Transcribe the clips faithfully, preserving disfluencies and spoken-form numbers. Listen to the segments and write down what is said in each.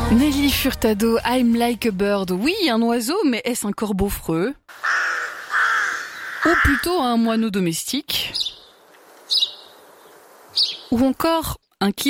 Nelly Furtado, I'm like a bird. Oui, un oiseau, mais est-ce un corbeau freux ? Ou plutôt un moineau domestique ? Ou encore un kiwi ?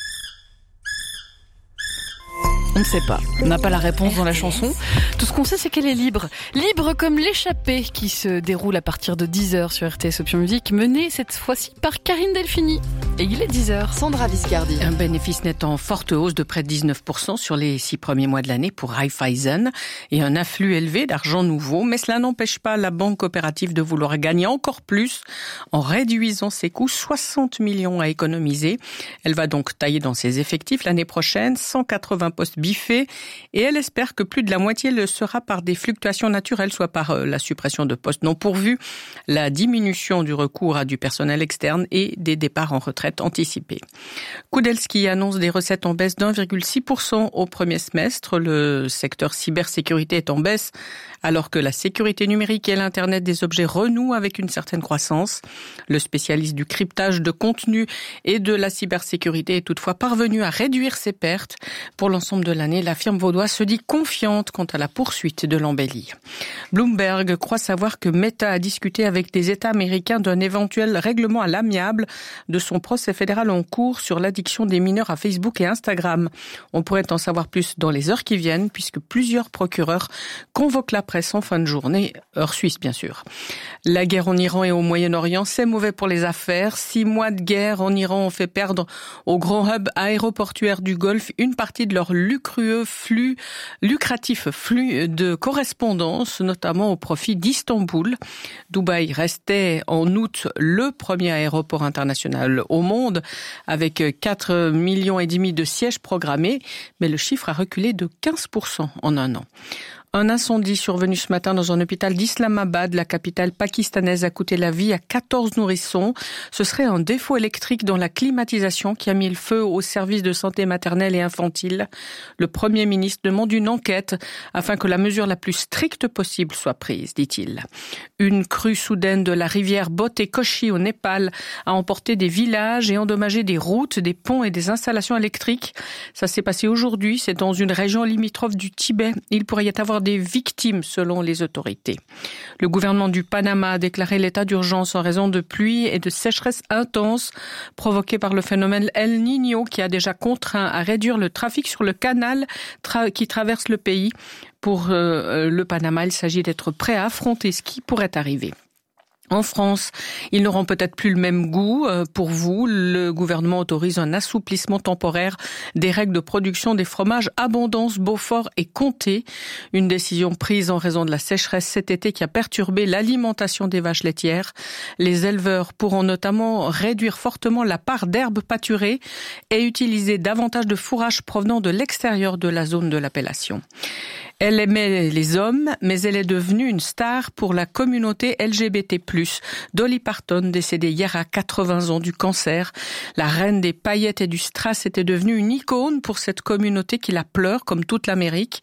On ne sait pas. On n'a pas la réponse dans la chanson. Tout ce qu'on sait, c'est qu'elle est libre. Libre comme l'échappée qui se déroule à partir de dix heures sur R T S Option Musique, menée cette fois-ci par Karine Delphini. Et il est dix heures. Sandra Viscardi. Un bénéfice net en forte hausse de près de dix-neuf pour cent sur les six premiers mois de l'année pour Raiffeisen et un afflux élevé d'argent nouveau. Mais cela n'empêche pas la banque coopérative de vouloir gagner encore plus en réduisant ses coûts. soixante millions à économiser. Elle va donc tailler dans ses effectifs l'année prochaine, cent quatre-vingts postes biffés, et elle espère que plus de la moitié le sera par des fluctuations naturelles, soit par la suppression de postes non pourvus, la diminution du recours à du personnel externe et des départs en retraite anticipés. Kudelski annonce des recettes en baisse d'un virgule six pour cent au premier semestre. Le secteur cybersécurité est en baisse, alors que la sécurité numérique et l'Internet des objets renouent avec une certaine croissance. Le spécialiste du cryptage de contenu et de la cybersécurité est toutefois parvenu à réduire ses pertes. Pour l'ensemble de l'année, la firme vaudoise se dit confiante quant à la poursuite de l'embellie. Bloomberg croit savoir que Meta a discuté avec des États américains d'un éventuel règlement à l'amiable de son procès fédéral en cours sur l'addiction des mineurs à Facebook et Instagram. On pourrait en savoir plus dans les heures qui viennent, puisque plusieurs procureurs convoquent la presse en fin de journée, heure suisse bien sûr. La guerre en Iran et au Moyen-Orient, c'est mauvais pour les affaires. Six mois de guerre en Iran ont fait perdre au grand hub aéroportuaire du Golfe une partie de leur lucrueux flux, lucratif flux de correspondance, notamment au profit d'Istanbul. Dubaï restait en août le premier aéroport international au monde, avec quatre millions et demi de sièges programmés, mais le chiffre a reculé de quinze pour cent en un an. Un incendie survenu ce matin dans un hôpital d'Islamabad, la capitale pakistanaise, a coûté la vie à quatorze nourrissons. Ce serait un défaut électrique dans la climatisation qui a mis le feu au service de santé maternelle et infantile. Le Premier ministre demande une enquête afin que la mesure la plus stricte possible soit prise, dit-il. Une crue soudaine de la rivière Bote-Koshi au Népal a emporté des villages et endommagé des routes, des ponts et des installations électriques. Ça s'est passé aujourd'hui, c'est dans une région limitrophe du Tibet. Il pourrait y avoir des victimes selon les autorités. Le gouvernement du Panama a déclaré l'état d'urgence en raison de pluies et de sécheresses intenses provoquées par le phénomène El Niño qui a déjà contraint à réduire le trafic sur le canal tra- qui traverse le pays. Pour euh, le Panama, il s'agit d'être prêt à affronter ce qui pourrait arriver. En France, ils n'auront peut-être plus le même goût. Pour vous, le gouvernement autorise un assouplissement temporaire des règles de production des fromages Abondance, Beaufort et Comté. Une décision prise en raison de la sécheresse cet été qui a perturbé l'alimentation des vaches laitières. Les éleveurs pourront notamment réduire fortement la part d'herbes pâturées et utiliser davantage de fourrage provenant de l'extérieur de la zone de l'appellation. Elle aimait les hommes, mais elle est devenue une star pour la communauté L G B T plus. Dolly Parton, décédée hier à quatre-vingts ans du cancer. La reine des paillettes et du strass était devenue une icône pour cette communauté qui la pleure, comme toute l'Amérique.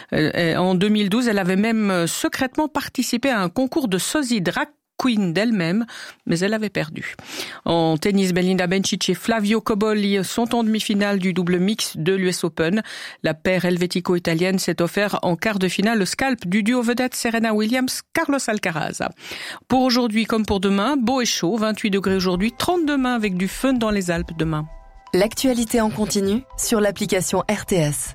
En deux mille douze, elle avait même secrètement participé à un concours de sosie drag queen d'elle-même, mais elle avait perdu. En tennis, Belinda Bencic et Flavio Cobolli sont en demi-finale du double mix de l'U S Open. La paire helvético-italienne s'est offert en quart de finale le scalp du duo vedette Serena Williams-Carlos Alcaraz. Pour aujourd'hui comme pour demain, beau et chaud, vingt-huit degrés aujourd'hui, trente demain avec du fun dans les Alpes demain. L'actualité en continu sur l'application R T S.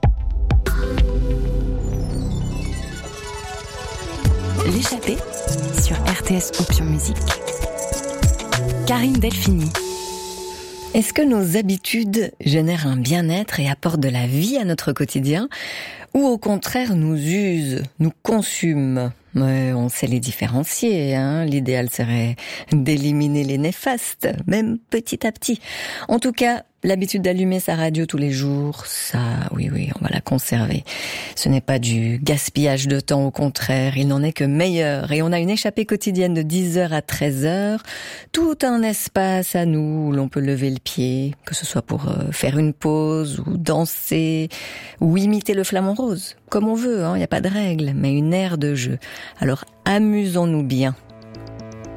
L'échappée sur R T S Option Musique. Karine Delphini. Est-ce que nos habitudes génèrent un bien-être et apportent de la vie à notre quotidien, ou au contraire nous usent, nous consument ? Mais on sait les différencier, hein. L'idéal serait d'éliminer les néfastes, même petit à petit. En tout cas, l'habitude d'allumer sa radio tous les jours, ça, oui, oui, on va la conserver. Ce n'est pas du gaspillage de temps, au contraire, il n'en est que meilleur. Et on a une échappée quotidienne de dix heures à treize heures, tout un espace à nous où l'on peut lever le pied, que ce soit pour faire une pause, ou danser, ou imiter le flamant rose. Comme on veut, hein, il n'y a pas de règle, mais une aire de jeu. Alors amusons-nous bien.